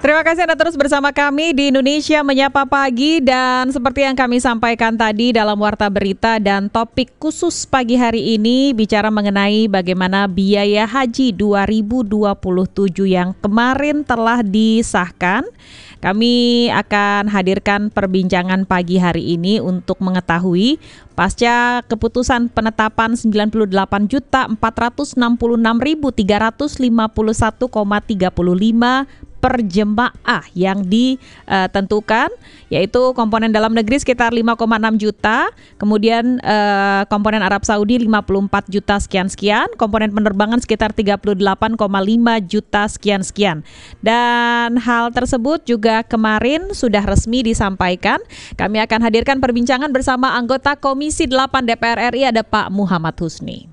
Terima kasih Anda terus bersama kami di Indonesia Menyapa Pagi, dan seperti yang kami sampaikan tadi dalam Warta Berita, dan topik khusus pagi hari ini bicara mengenai bagaimana biaya haji 2027 yang kemarin telah disahkan. Kami akan hadirkan perbincangan pagi hari ini untuk mengetahui pasca keputusan penetapan 98.466.351,35 per jemaah yang ditentukan, yaitu komponen dalam negeri sekitar 5,6 juta, kemudian komponen Arab Saudi 54 juta sekian-sekian, komponen penerbangan sekitar 38,5 juta sekian-sekian. Dan hal tersebut juga kemarin sudah resmi disampaikan. Kami akan hadirkan perbincangan bersama anggota Komisi 8 DPR RI, ada Pak Muhammad Husni.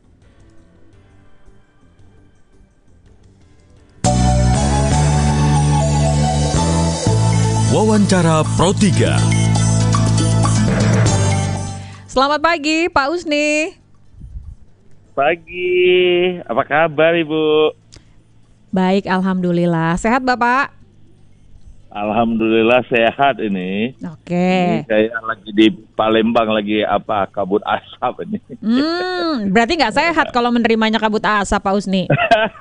Wawancara Pro 3. Selamat pagi Pak Husni. Pagi, apa kabar Ibu? Baik, Alhamdulillah. Sehat Bapak? Alhamdulillah sehat ini. Oke. Ini saya lagi di Palembang, lagi kabut asap ini. Berarti nggak sehat kalau menerimanya kabut asap Pak Husni.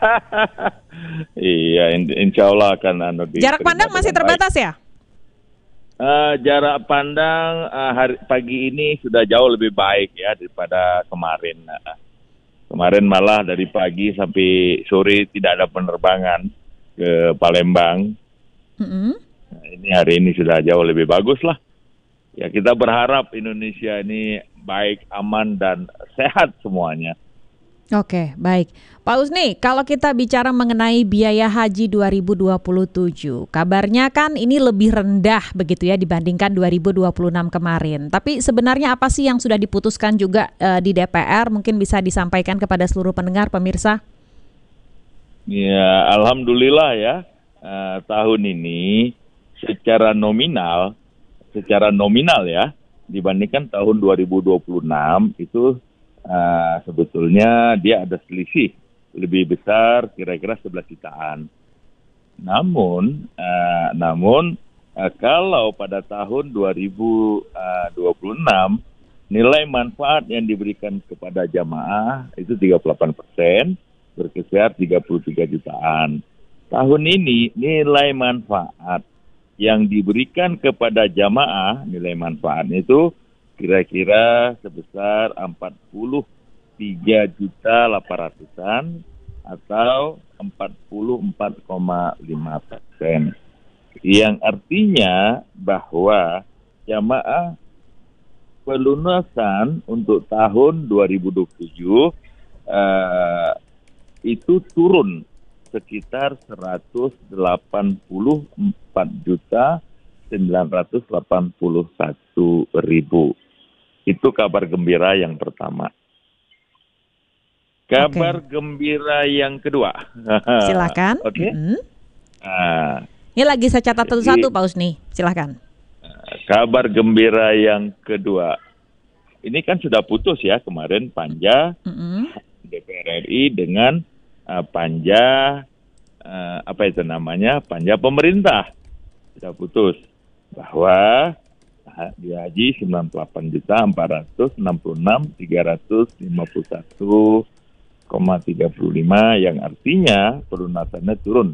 Iya, insya Allah akan Jarak pandang masih terbatas ya? Jarak pandang pagi ini sudah jauh lebih baik ya daripada kemarin. Kemarin malah dari pagi sampai sore tidak ada penerbangan ke Palembang. Nah, ini hari ini sudah jauh lebih bagus lah. Ya, kita berharap Indonesia ini baik, aman, dan sehat semuanya. Oke, baik. Pak Husni, kalau kita bicara mengenai biaya haji 2027, kabarnya kan ini lebih rendah begitu ya dibandingkan 2026 kemarin. Tapi sebenarnya apa sih yang sudah diputuskan juga di DPR? Mungkin bisa disampaikan kepada seluruh pendengar, pemirsa. Ya, alhamdulillah ya. Tahun ini secara nominal ya dibandingkan tahun 2026 itu sebetulnya dia ada selisih lebih besar, kira-kira 11 jutaan. Namun kalau pada tahun 2026 nilai manfaat yang diberikan kepada jamaah itu 38%, berkisar 33 jutaan. Tahun ini nilai manfaat yang diberikan kepada jamaah, nilai manfaatnya itu kira-kira sebesar 43.800-an atau 44,5%. Yang artinya bahwa jamaah pelunasan untuk tahun 2027 itu turun sekitar 184.981.000. Itu kabar gembira yang pertama. Kabar gembira yang kedua. Silakan. Oke. Ini lagi saya catat satu-satu Pak Husni. Silakan. Kabar gembira yang kedua. Ini kan sudah putus ya kemarin Panja DPR RI dengan Panja Panja pemerintah sudah putus bahwa dihaji 98.466.351,35 yang artinya pelunasannya turun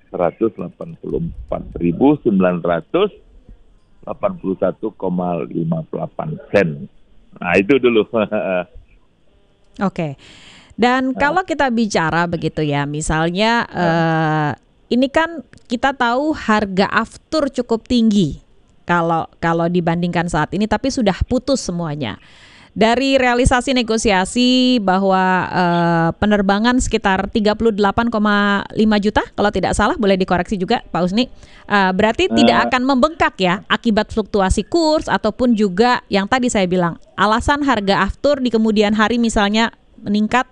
184.981,58 sen. Nah itu dulu. Oke. Dan kalau kita bicara begitu ya, misalnya ini kan kita tahu harga aftur cukup tinggi kalau dibandingkan saat ini, tapi sudah putus semuanya. Dari realisasi negosiasi bahwa penerbangan sekitar 38,5 juta, kalau tidak salah, boleh dikoreksi juga Pak Husni, berarti tidak akan membengkak ya akibat fluktuasi kurs ataupun juga yang tadi saya bilang alasan harga aftur di kemudian hari misalnya meningkat.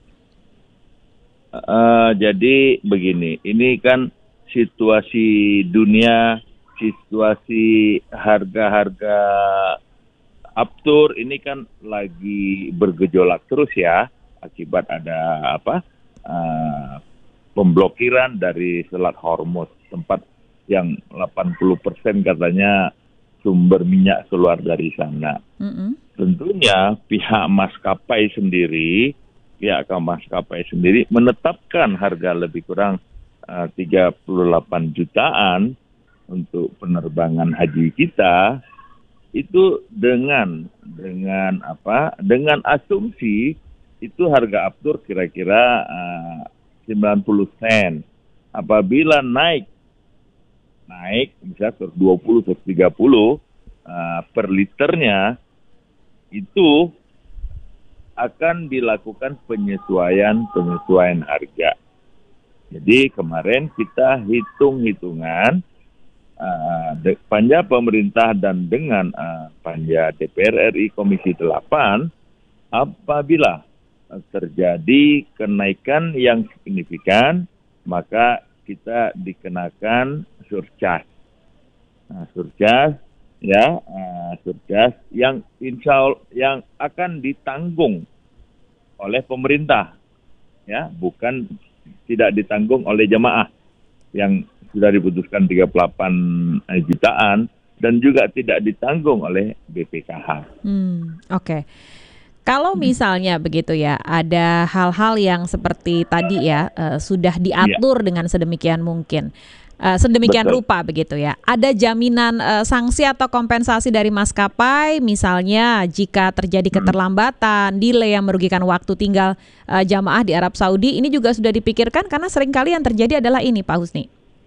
Jadi begini, ini kan situasi dunia, situasi harga-harga aftur ini kan lagi bergejolak terus ya, akibat ada pemblokiran dari Selat Hormuz, tempat yang 80% katanya sumber minyak keluar dari sana. Tentunya pihak maskapai sendiri menetapkan harga lebih kurang 38 jutaan untuk penerbangan haji kita itu dengan asumsi itu harga aftur kira-kira 90 sen. Apabila naik bisa 20 atau 30 per liternya, itu akan dilakukan penyesuaian harga. Jadi kemarin kita hitung-hitungan panja pemerintah dan dengan panja DPR RI Komisi 8, apabila terjadi kenaikan yang signifikan, maka kita dikenakan surcharge. Surcharge yang yang akan ditanggung oleh pemerintah, ya, bukan tidak ditanggung oleh jemaah yang sudah diputuskan 38 jutaan dan juga tidak ditanggung oleh BPKH. Oke. Kalau misalnya begitu ya, ada hal-hal yang seperti tadi ya, sudah diatur dengan sedemikian mungkin. Sedemikian Betul. rupa begitu ya. Ada jaminan sanksi atau kompensasi dari maskapai, misalnya jika terjadi keterlambatan, delay yang merugikan waktu tinggal jamaah di Arab Saudi, ini juga sudah dipikirkan karena seringkali yang terjadi adalah ini, Pak Husni.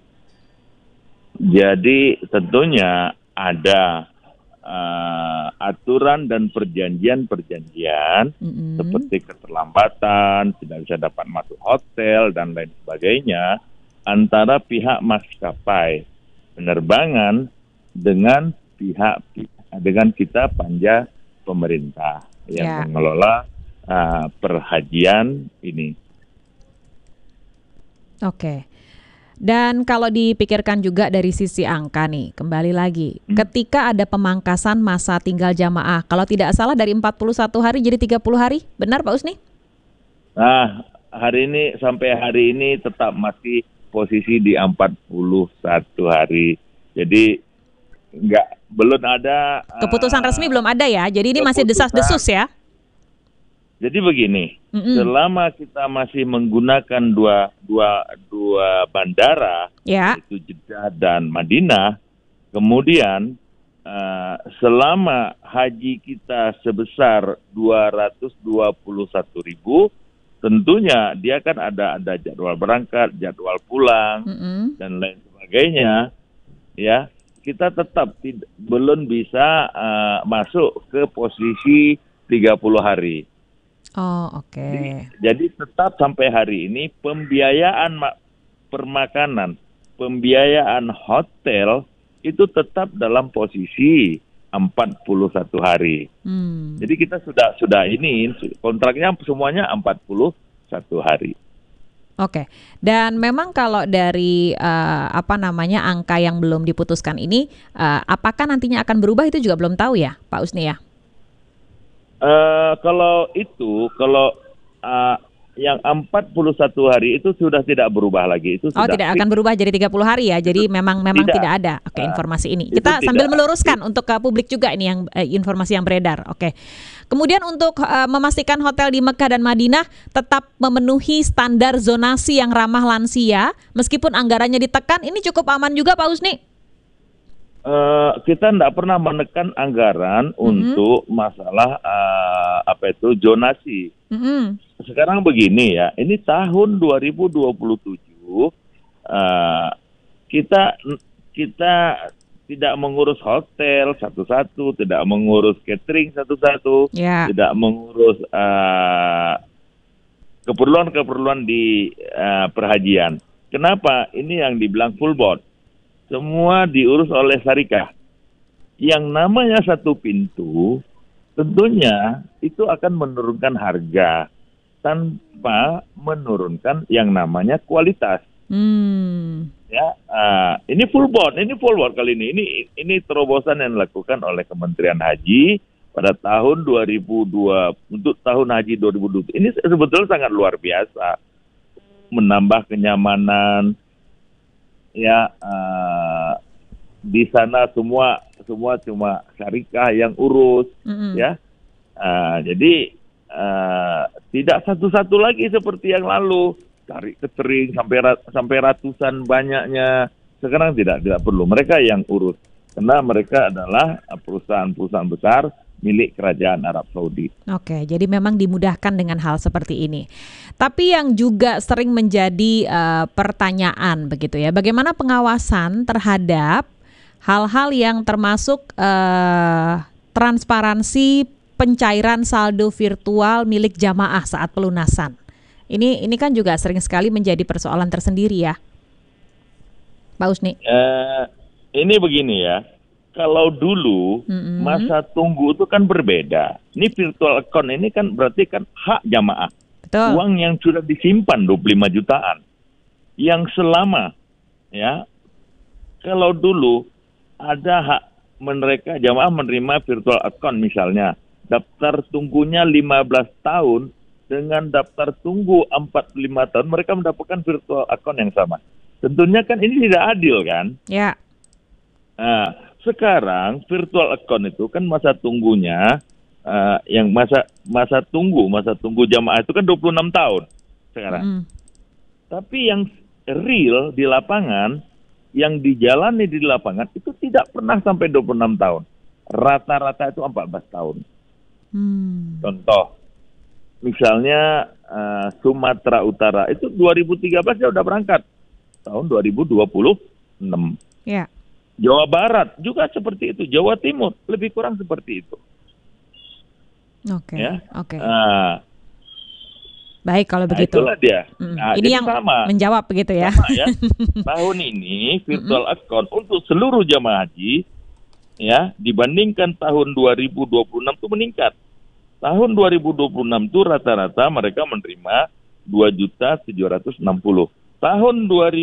Jadi tentunya ada aturan dan perjanjian seperti keterlambatan, tidak bisa dapat masuk hotel dan lain sebagainya, antara pihak maskapai penerbangan dengan kita panja pemerintah yang mengelola perhajian ini. Oke. Dan kalau dipikirkan juga dari sisi angka nih, kembali lagi, ketika ada pemangkasan masa tinggal jamaah, kalau tidak salah dari 41 hari jadi 30 hari, benar Pak Husni? Sampai hari ini tetap masih posisi di 41 hari. Jadi belum ada keputusan resmi, belum ada ya. Jadi ini masih desas-desus ya. Jadi begini, selama kita masih menggunakan dua bandara, yaitu Jeddah dan Madinah, kemudian selama haji kita sebesar 221.000, tentunya dia kan ada jadwal berangkat, jadwal pulang, dan lain sebagainya. Ya, kita tetap belum bisa masuk ke posisi 30 hari. Oh, oke. Jadi tetap sampai hari ini pembiayaan permakanan, pembiayaan hotel itu tetap dalam posisi 41 hari. Jadi kita sudah ini kontraknya semuanya 41 hari. Oke. Dan memang kalau dari angka yang belum diputuskan ini, apakah nantinya akan berubah itu juga belum tahu ya, Pak Husni ya? Kalau yang 41 hari itu sudah tidak berubah lagi. Itu sudah tidak akan berubah jadi 30 hari ya. Jadi memang tidak ada. Oke, informasi ini. Kita sambil meluruskan untuk ke publik juga ini yang informasi yang beredar. Oke. Kemudian untuk memastikan hotel di Mekah dan Madinah tetap memenuhi standar zonasi yang ramah lansia meskipun anggarannya ditekan, ini cukup aman juga Pak Husni? Kita tidak pernah menekan anggaran untuk masalah zonasi. Sekarang begini ya, ini tahun 2027 kita tidak mengurus hotel satu-satu, tidak mengurus catering satu-satu, tidak mengurus keperluan-keperluan di perhajian. Kenapa? Ini yang dibilang full board. Semua diurus oleh syarikat. Yang namanya satu pintu, tentunya itu akan menurunkan harga tanpa menurunkan yang namanya kualitas. Ya, ini full board kali ini. Ini terobosan yang dilakukan oleh Kementerian Haji pada tahun 2002 untuk tahun haji 2020. Ini sebetulnya sangat luar biasa, menambah kenyamanan. Ya, di sana semua cuma syarikat yang urus, ya. Jadi tidak satu-satu lagi seperti yang lalu, cari catering sampai ratusan banyaknya. Sekarang tidak perlu, mereka yang urus karena mereka adalah perusahaan-perusahaan besar milik Kerajaan Arab Saudi. Oke, jadi memang dimudahkan dengan hal seperti ini. Tapi yang juga sering menjadi pertanyaan begitu ya, bagaimana pengawasan terhadap hal-hal yang termasuk transparansi pencairan saldo virtual milik jamaah saat pelunasan. Ini kan juga sering sekali menjadi persoalan tersendiri ya, Pak Husni. Ini begini ya. Kalau dulu masa tunggu itu kan berbeda. Ini virtual account ini kan berarti kan hak jamaah. Betul. Uang yang sudah disimpan 25 jutaan. Yang selama ya. Kalau dulu ada hak mereka jamaah menerima virtual account misalnya. Daftar tunggunya 15 tahun dengan daftar tunggu 45 tahun mereka mendapatkan virtual account yang sama. Tentunya kan ini tidak adil kan? Ya. Nah, sekarang virtual account itu kan masa tunggunya yang masa tunggu jamaah itu kan 26 tahun sekarang. Tapi yang real di lapangan, yang dijalani di lapangan itu tidak pernah sampai 26 tahun. Rata-rata itu 14 tahun. Contoh, misalnya Sumatera Utara itu 2013 dia udah berangkat tahun 2026. Ya. Jawa Barat juga seperti itu, Jawa Timur lebih kurang seperti itu. Oke. Ya? Oke. Baik kalau begitu. Itulah dia. Ini yang sama. menjawab begitu ya. Sama ya. Tahun ini virtual account untuk seluruh jamaah haji ya dibandingkan tahun 2026 itu meningkat. Tahun 2026 itu rata-rata mereka menerima 2.760. Tahun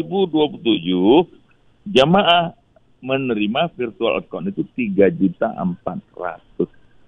2027 jamaah menerima virtual account itu 3.400.000.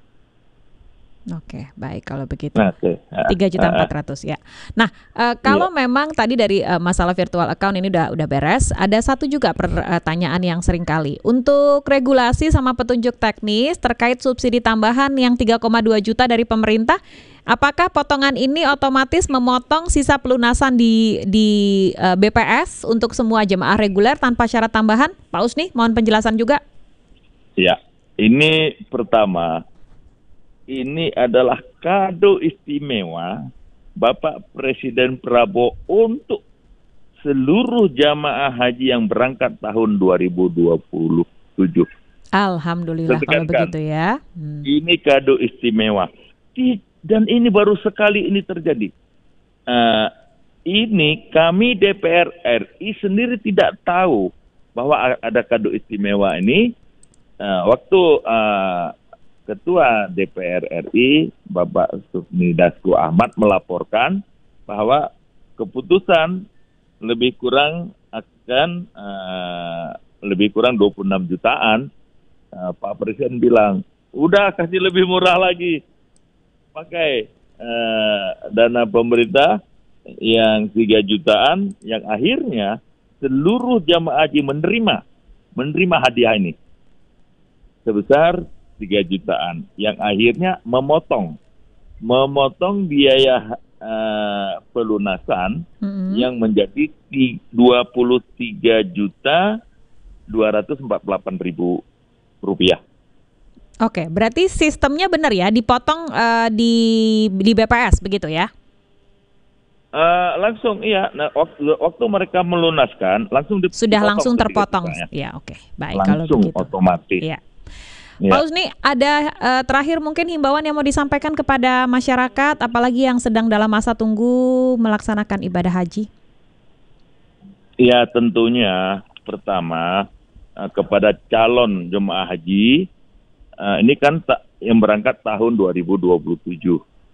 Oke, baik kalau begitu. 3.400.000 ya. Nah, kalau memang tadi dari masalah virtual account ini udah beres, ada satu juga pertanyaan yang sering kali. Untuk regulasi sama petunjuk teknis terkait subsidi tambahan yang 3,2 juta dari pemerintah, apakah potongan ini otomatis memotong sisa pelunasan di BPS untuk semua jemaah reguler tanpa syarat tambahan? Pak Husni, mohon penjelasan juga. Ya, ini pertama. Ini adalah kado istimewa Bapak Presiden Prabowo untuk seluruh jamaah haji yang berangkat tahun 2027. Alhamdulillah kalau begitu ya. Ini kado istimewa. Dan ini baru sekali ini terjadi. Ini kami DPR RI sendiri tidak tahu bahwa ada kado istimewa ini. Waktu Ketua DPR RI, Bapak Sufmi Dasko Ahmad melaporkan bahwa keputusan lebih kurang 26 jutaan. Pak Presiden bilang, udah kasih lebih murah lagi. Pakai dana pemerintah yang 3 jutaan, yang akhirnya seluruh jamaah haji menerima hadiah ini sebesar 3 jutaan, yang akhirnya memotong biaya pelunasan yang menjadi 23.248.000 rupiah. Oke, berarti sistemnya benar ya, dipotong di BPS begitu ya? Langsung iya. Nah, waktu mereka melunaskan langsung langsung terpotong. Ya, oke. Baik langsung kalau begitu. Otomatis. Ya. Pak Husni, ada terakhir mungkin himbauan yang mau disampaikan kepada masyarakat, apalagi yang sedang dalam masa tunggu melaksanakan ibadah haji? Ya, tentunya pertama kepada calon jemaah haji, ini kan yang berangkat tahun 2027.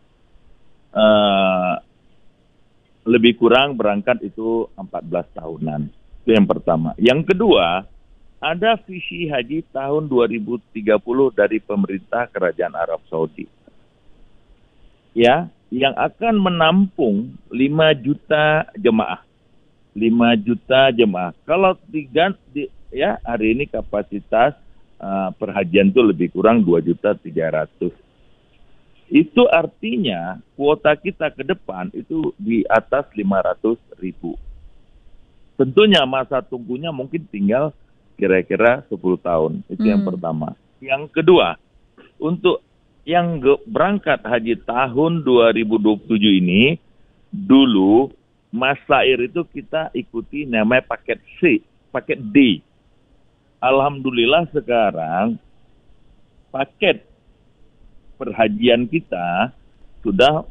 Lebih kurang berangkat itu 14 tahunan. Itu yang pertama. Yang kedua, ada visi haji tahun 2030 dari pemerintah Kerajaan Arab Saudi. Ya, yang akan menampung 5 juta jemaah. 5 juta jemaah. Kalau ya hari ini kapasitas perhajian itu lebih kurang 2.300.000. Itu artinya kuota kita ke depan itu di atas 500.000. Tentunya masa tunggunya mungkin tinggal kira-kira 10 tahun. Itu yang pertama. Yang kedua, untuk yang berangkat haji tahun 2027 ini, dulu Masair itu kita ikuti namanya paket C, paket D. Alhamdulillah sekarang paket perhajian kita sudah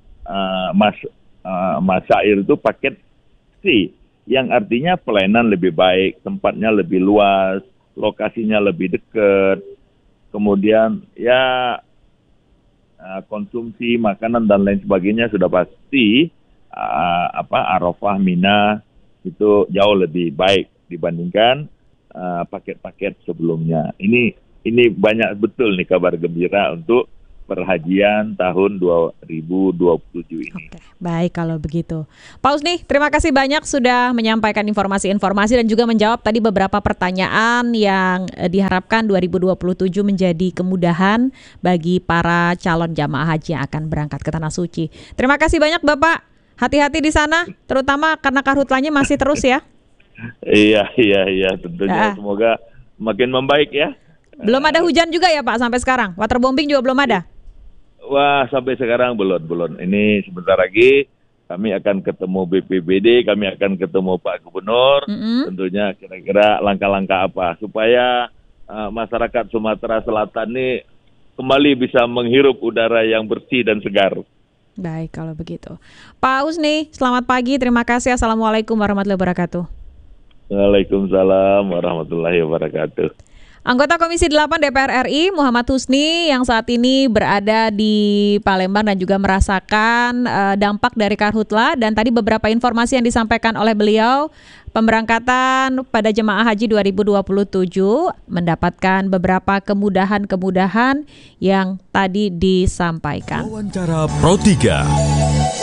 Masair itu paket C, yang artinya pelayanan lebih baik, tempatnya lebih luas, lokasinya lebih dekat, kemudian ya konsumsi makanan dan lain sebagainya sudah pasti Arafah, Mina itu jauh lebih baik dibandingkan paket-paket sebelumnya. Ini banyak betul nih kabar gembira untuk perhajian tahun 2027 ini. Oke, baik kalau begitu. Pak Husni, terima kasih banyak sudah menyampaikan informasi-informasi dan juga menjawab tadi beberapa pertanyaan yang diharapkan 2027 menjadi kemudahan bagi para calon jamaah haji yang akan berangkat ke Tanah Suci. Terima kasih banyak Bapak. Hati-hati di sana, terutama karena karhutlanya masih terus ya. Iya, tentunya semoga makin membaik ya. Belum ada hujan juga ya Pak sampai sekarang? Waterbombing juga belum ada? Wah, sampai sekarang belum. Ini sebentar lagi kami akan ketemu BPBD, kami akan ketemu Pak Gubernur. Tentunya kira-kira langkah-langkah apa supaya masyarakat Sumatera Selatan ini kembali bisa menghirup udara yang bersih dan segar. Baik kalau begitu. Pak Husni, selamat pagi. Terima kasih. Assalamualaikum warahmatullahi wabarakatuh. Waalaikumsalam warahmatullahi wabarakatuh. Anggota Komisi 8 DPR RI Muhammad Husni yang saat ini berada di Palembang dan juga merasakan dampak dari karhutla, dan tadi beberapa informasi yang disampaikan oleh beliau, pemberangkatan pada jemaah haji 2027 mendapatkan beberapa kemudahan-kemudahan yang tadi disampaikan. Wawancara Pro 3.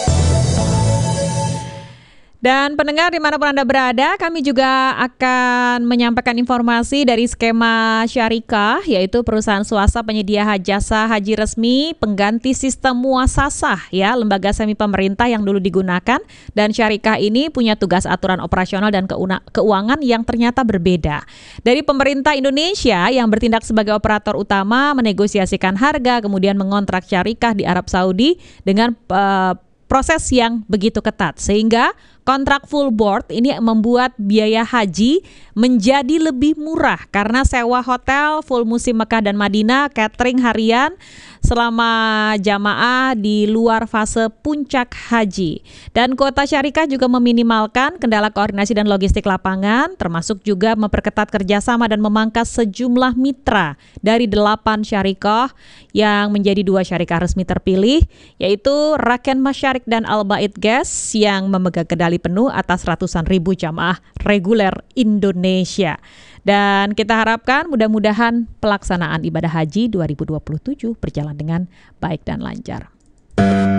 Dan pendengar dimanapun Anda berada, kami juga akan menyampaikan informasi dari skema Syarikah, yaitu perusahaan swasta penyedia jasa haji resmi pengganti sistem muasasah, ya, lembaga semi pemerintah yang dulu digunakan. Dan Syarikah ini punya tugas aturan operasional dan keuangan yang ternyata berbeda. Dari pemerintah Indonesia yang bertindak sebagai operator utama, menegosiasikan harga, kemudian mengontrak Syarikah di Arab Saudi dengan proses yang begitu ketat, sehingga kontrak full board ini membuat biaya haji menjadi lebih murah karena sewa hotel full musim Mekah dan Madinah, catering harian selama jamaah di luar fase puncak haji. Dan kuota Syarikah juga meminimalkan kendala koordinasi dan logistik lapangan, termasuk juga memperketat kerjasama dan memangkas sejumlah mitra dari 8 Syarikah yang menjadi 2 Syarikah resmi terpilih, yaitu Raken Masyarik dan Al Bait Gas yang memegang kendali penuh atas ratusan ribu jamaah reguler Indonesia. Dan kita harapkan mudah-mudahan pelaksanaan ibadah haji 2027 berjalan dengan baik dan lancar.